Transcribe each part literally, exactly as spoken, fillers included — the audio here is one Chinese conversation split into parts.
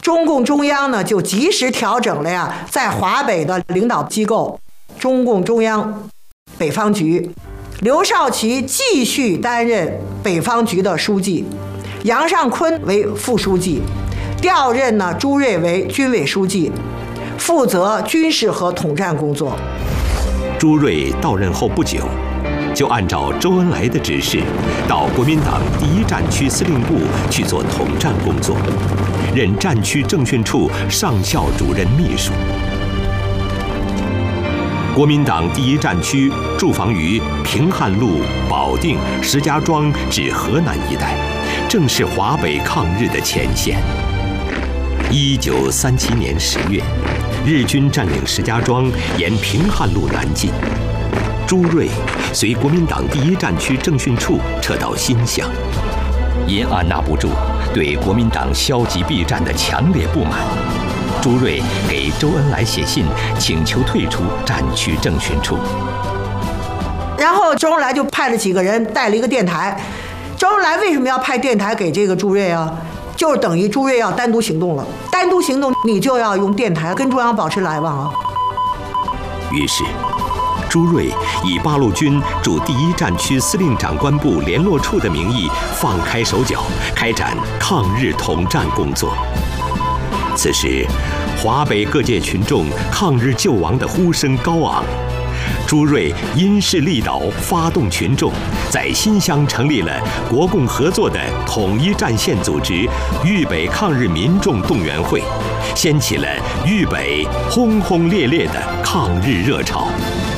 中共中央呢就及时调整了呀，在华北的领导机构，中共中央北方局，刘少奇继续担任北方局的书记，杨尚昆为副书记，调任呢朱瑞为军委书记，负责军事和统战工作。 朱瑞到任后不久，就按照周恩来的指示，到国民党第一战区司令部去做统战工作，任战区政训处上校主任秘书。国民党第一战区驻防于平汉路、保定、石家庄至河南一带，正是华北抗日的前线。一九三七年十月，日军占领石家庄，沿平汉路南进。朱瑞随国民党第一战区政训处撤到新乡，因按捺不住对国民党消极避战的强烈不满，朱瑞给周恩来写信，请求退出战区政训处。 然后周恩来就派了几个人带了一个电台。周恩来为什么要派电台给这个朱瑞啊？就是等于朱瑞要单独行动了，单独行动你就要用电台跟中央保持来往啊。 于是朱瑞以八路军驻第一战区司令长官部联络处的名义，放开手脚，开展抗日统战工作。此时，华北各界群众抗日救亡的呼声高昂。朱瑞因势利导，发动群众，在新乡成立了国共合作的统一战线组织——豫北抗日民众动员会，掀起了豫北轰轰烈烈的抗日热潮。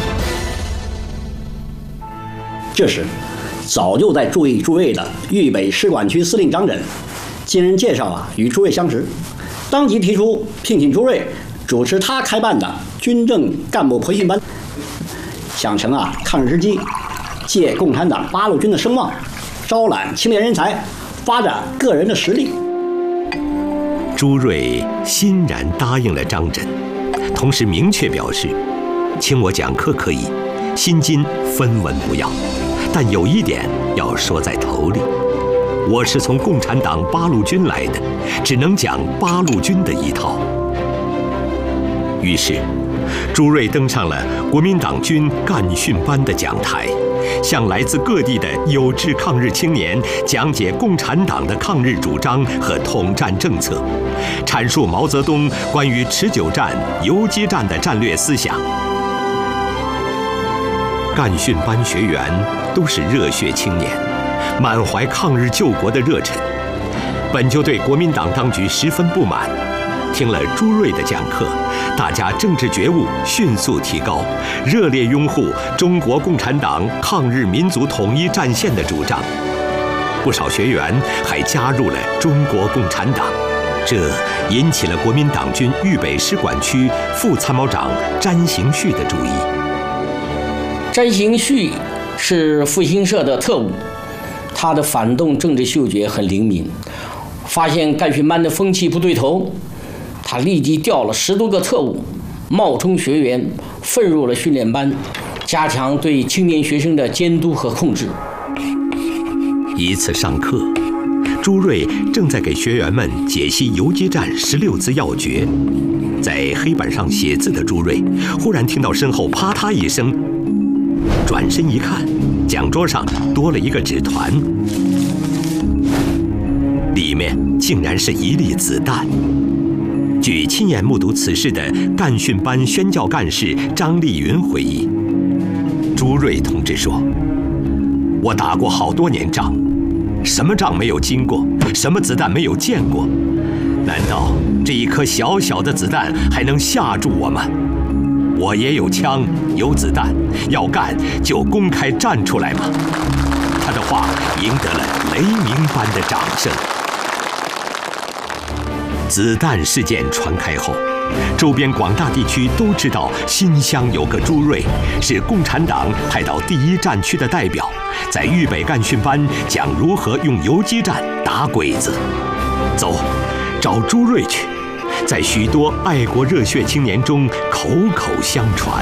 这时，早就在注意朱瑞的豫北师管区司令张轸，经人介绍啊，与朱瑞相识，当即提出聘请朱瑞主持他开办的军政干部培训班，想乘啊抗日之机，借共产党八路军的声望，招揽青年人才，发展个人的实力。 朱瑞欣然答应了张轸，同时明确表示，请我讲课可以，薪金分文不要，但有一点要说在头里，我是从共产党八路军来的，只能讲八路军的一套。于是朱瑞登上了国民党军干训班的讲台，向来自各地的有志抗日青年讲解共产党的抗日主张和统战政策，阐述毛泽东关于持久战、游击战的战略思想。干训班学员都是热血青年，满怀抗日救国的热忱，本就对国民党当局十分不满。听了朱瑞的讲课，大家政治觉悟迅速提高，热烈拥护中国共产党抗日民族统一战线的主张。不少学员还加入了中国共产党，这引起了国民党军豫北师管区副参谋长詹行绪的注意。 詹行绪是复兴社的特务，他的反动政治嗅觉很灵敏，发现干训班的风气不对头，他立即调了十多个特务，冒充学员，混入了训练班，加强对青年学生的监督和控制。 一次上课，朱瑞正在给学员们解析游击战十六字要诀，在黑板上写字的朱瑞忽然听到身后啪嗒一声，转身一看，讲桌上多了一个纸团，里面竟然是一粒子弹。据亲眼目睹此事的干训班宣教干事张丽云回忆，朱瑞同志说：“我打过好多年仗，什么仗没有经过，什么子弹没有见过？难道这一颗小小的子弹还能吓住我们？我也有枪，有子弹，要干就公开站出来嘛！”他的话赢得了雷鸣般的掌声。子弹事件传开后，周边广大地区都知道新乡有个朱瑞，是共产党派到第一战区的代表，在豫北干训班讲如何用游击战打鬼子。走，找朱瑞去，在许多爱国热血青年中口口相传。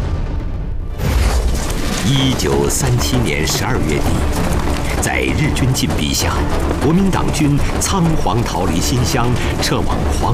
一九三七年十二月底，在日军进逼下，国民党军仓皇逃离新乡，撤往黄